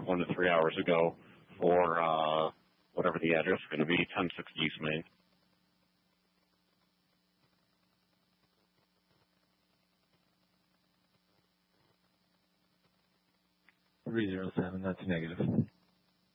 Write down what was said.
1 to 3 hours ago for whatever the address is going to be, 1060 East Main. 307, that's negative.